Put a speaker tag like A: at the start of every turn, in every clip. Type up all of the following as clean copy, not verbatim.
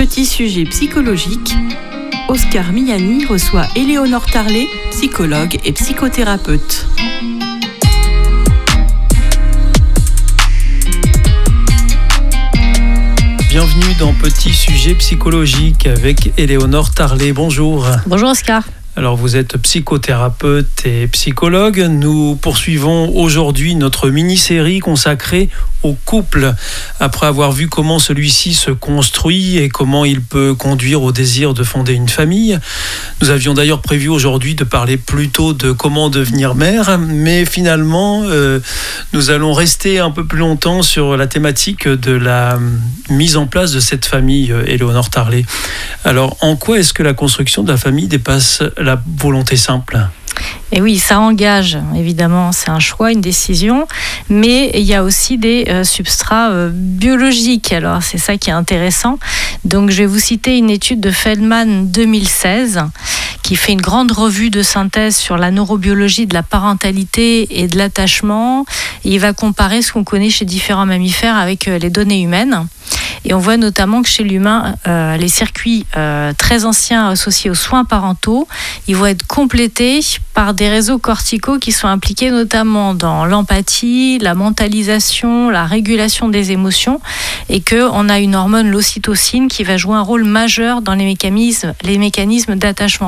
A: Petit sujet psychologique, Oscar Miani reçoit Éléonore Tarlet, psychologue et psychothérapeute.
B: Bienvenue dans Petit sujet psychologique avec Éléonore Tarlet. Bonjour.
C: Bonjour Oscar.
B: Alors vous êtes psychothérapeute et psychologue. Nous poursuivons aujourd'hui notre mini-série consacrée au couple. Après avoir vu comment celui-ci se construit et comment il peut conduire au désir de fonder une famille. Nous avions d'ailleurs prévu aujourd'hui de parler plutôt de comment devenir mère, mais finalement nous allons rester un peu plus longtemps sur la thématique de la mise en place de cette famille, Éléonore Tarlet. Alors en quoi est-ce que la construction de la famille dépasse la volonté simple ?
C: Et oui, ça engage, évidemment, c'est un choix, une décision, mais il y a aussi des substrats biologiques. Alors, c'est ça qui est intéressant. Donc, je vais vous citer une étude de Feldman 2016 qui fait une grande revue de synthèse sur la neurobiologie de la parentalité et de l'attachement. Et il va comparer ce qu'on connaît chez différents mammifères avec les données humaines. Et on voit notamment que chez l'humain, les circuits très anciens associés aux soins parentaux, ils vont être complétés par des réseaux corticaux qui sont impliqués notamment dans l'empathie, la mentalisation, la régulation des émotions, et qu'on a une hormone, l'ocytocine, qui va jouer un rôle majeur dans les mécanismes d'attachement.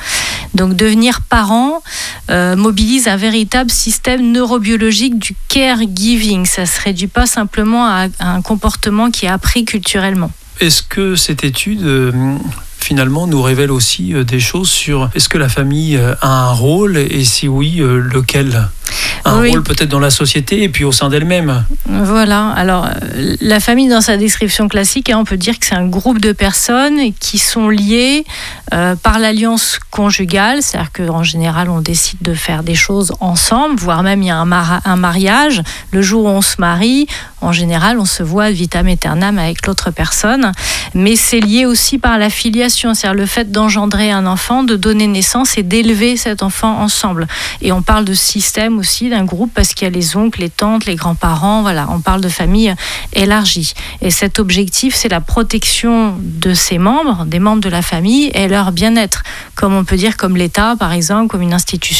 C: Donc devenir parent mobilise un véritable système neurobiologique du caregiving. Ça ne se réduit pas simplement à un comportement qui est appris culturellement.
B: Est-ce que cette étude finalement nous révèle aussi des choses sur est-ce que la famille a un rôle et si oui, lequel ? Un rôle peut-être dans la société et puis au sein d'elle-même.
C: Voilà, alors la famille dans sa description classique, on peut dire que c'est un groupe de personnes qui sont liées par l'alliance conjugale, c'est-à-dire qu'en général on décide de faire des choses ensemble, voire même il y a un mariage. Le jour où on se marie, en général on se voit vitam aeternam avec l'autre personne, mais c'est lié aussi par la filiation, c'est-à-dire le fait d'engendrer un enfant, de donner naissance et d'élever cet enfant ensemble. Et on parle de système aussi, d'un groupe, parce qu'il y a les oncles, les tantes, les grands-parents, voilà, on parle de famille élargie. Et cet objectif, c'est la protection de ses membres, des membres de la famille et leur bien-être, comme on peut dire comme l'État, par exemple, comme une institution